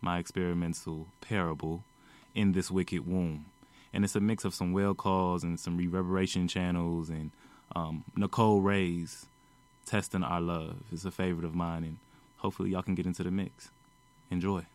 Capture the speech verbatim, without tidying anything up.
my experimental parable, In This Wicked Womb. And it's a mix of some whale calls and some reverberation channels and um, Nicole Ray's Testing Our Love is a favorite of mine, and hopefully y'all can get into the mix. Enjoy.